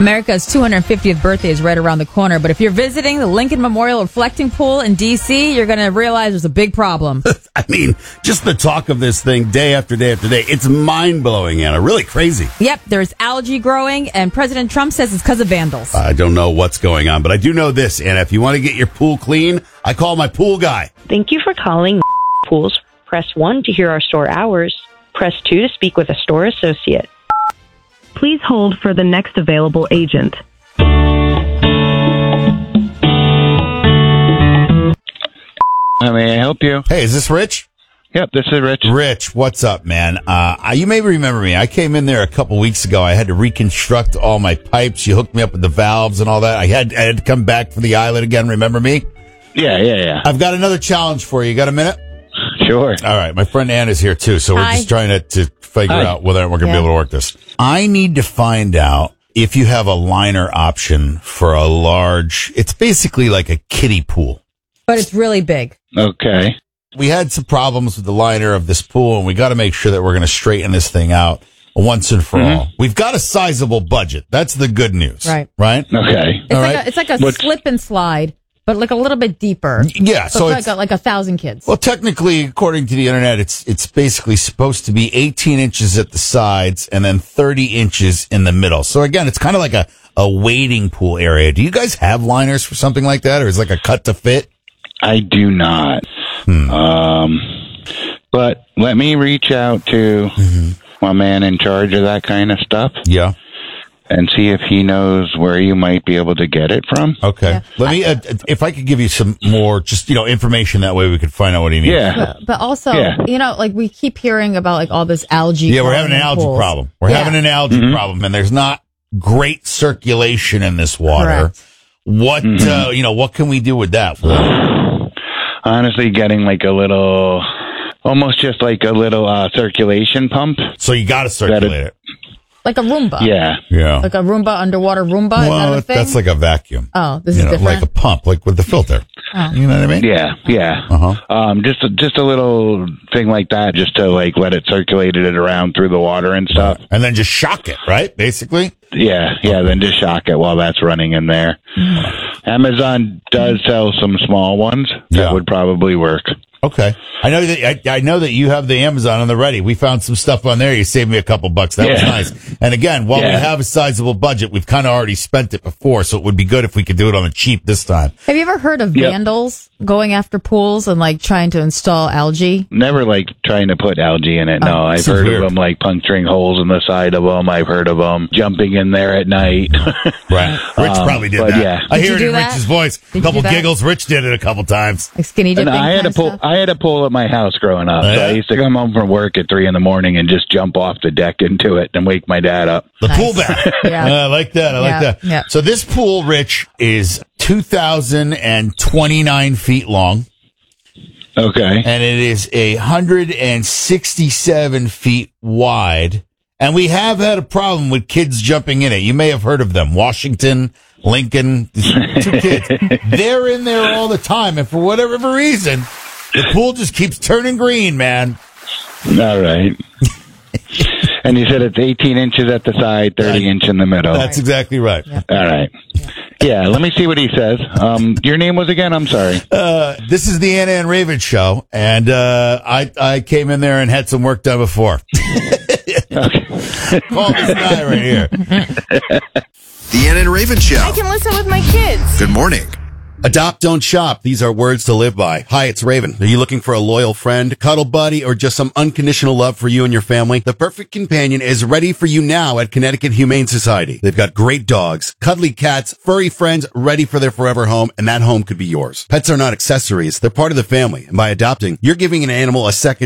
America's 250th birthday is right around the corner, but if you're visiting the Lincoln Memorial Reflecting Pool in D.C., you're going to realize there's a big problem. I mean, just the talk of this thing day after day after day, it's mind-blowing, Anna. Really crazy. Yep, there's algae growing, and President Trump says it's because of vandals. I don't know what's going on, but I do know this, Anna. If you want to get your pool clean, I call my pool guy. Thank you for calling Pools. Press 1 to hear our store hours. Press 2 to speak with a store associate. Please hold for the next available agent. How may I help you? Hey, is this Rich? Yep, this is Rich. Rich, what's up, man? You may remember me. I came in there a couple weeks ago. I had to reconstruct all my pipes. You hooked me up with the valves and all that. I had to come back for the island again. Remember me? Yeah. I've got another challenge for you. You got a minute? Sure. All right. My friend Anna's here, too, so we're Hi. just trying to figure out whether we're going to be able to work this. I need to find out if you have a liner option for a large, it's basically like a kiddie pool. But it's really big. Okay. We had some problems with the liner of this pool, and we got to make sure that we're going to straighten this thing out once and for all. We've got a sizable budget. That's the good news. Right. Right? Okay. It's like a slip and slide, but like a little bit deeper. Yeah. So it's it's like 1,000 kids. well, technically, according to the internet, it's basically supposed to be 18 inches at the sides and then 30 inches in the middle. So again, it's kind of like a wading pool area. Do you guys have liners for something like that, or is it like a cut to fit? I do not. But let me reach out to my man in charge of that kind of stuff Yeah. and see if he knows where you might be able to get it from. Okay. Yeah. Let me, if I could give you some more, just, information, that way we could find out what he needs. Yeah. But also, Yeah. like we keep hearing about like all this algae. Yeah, we're growing having an in algae pools. problem. We're having an algae problem, and there's not great circulation in this water. Correct. What, what can we do with that? Honestly, getting like almost just like a little circulation pump. So you got to circulate it. Like a Roomba. Yeah. Yeah. Like a Roomba, underwater Roomba. Is that a thing? That's like a vacuum. Oh, this is different. Like a pump, like with the filter. Oh. You know what I mean? Yeah. Uh-huh. Just a little thing like that, just to like let it circulate it around through the water and stuff. And then just shock it, right? Basically. Yeah. Then just shock it while that's running in there. Amazon does sell some small ones that would probably work. Okay. I know that you have the Amazon on the ready. We found some stuff on there. You saved me a couple bucks. That was nice. And again, while we have a sizable budget, we've kind of already spent it before, so it would be good if we could do it on the cheap this time. Have you ever heard of vandals going after pools and like trying to install algae? Never like trying to put algae in it. No, I've heard of them like puncturing holes in the side of them. I've heard of them jumping in there at night. Right. Rich probably did that. Yeah. I hear Did it you in do that? Rich's voice. A Did you couple do that? giggles. Rich did it a couple times. Like skinny dipping? And I had kind of stuff? I had a pool at my house growing up. Oh, So yeah? I used to come home from work at 3 a.m. and just jump off the deck into it and wake my dad up. The Nice. pool back. Yeah. I like that. I like that. Yeah. So this pool, Rich, is 2,029 feet long, Okay. and it is 167 feet wide. And we have had a problem with kids jumping in it. You may have heard of them. Washington, Lincoln, these 2 kids. They're in there all the time. And for whatever reason, the pool just keeps turning green, man. All right. And you said it's 18 inches at the side, 30 inch in the middle. That's exactly right. All right. Yeah, let me see what he says. Your name was again? I'm sorry. This is the Anna and Raven show, and I came in there and had some work done before. Call this guy right here. The Anna and Raven Show. I can listen with my kids. Good morning. Adopt, don't shop. These are words to live by. Hi, it's Raven. Are you looking for a loyal friend, cuddle buddy, or just some unconditional love for you and your family? The perfect companion is ready for you now at Connecticut Humane Society. They've got great dogs, cuddly cats, furry friends ready for their forever home, and that home could be yours. Pets are not accessories. They're part of the family. And by adopting, you're giving an animal a second